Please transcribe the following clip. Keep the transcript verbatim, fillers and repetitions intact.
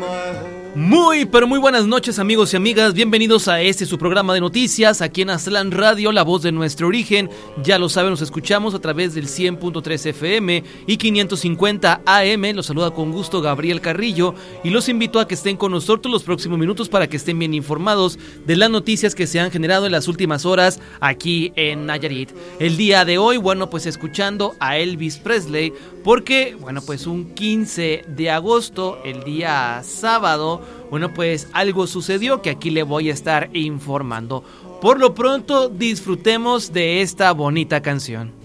Muy, pero muy buenas noches, amigos y amigas. Bienvenidos a este su programa de noticias aquí en Aztlán Radio, la voz de nuestro origen. Ya lo saben, nos escuchamos a través del cien punto tres F M y quinientos cincuenta A M. Los saluda con gusto Gabriel Carrillo y los invito a que estén con nosotros los próximos minutos para que estén bien informados de las noticias que se han generado en las últimas horas aquí en Nayarit. El día de hoy, bueno, pues escuchando a Elvis Presley, porque, bueno, pues un quince de agosto, el día sábado, bueno, pues algo sucedió que aquí le voy a estar informando. Por lo pronto, disfrutemos de esta bonita canción.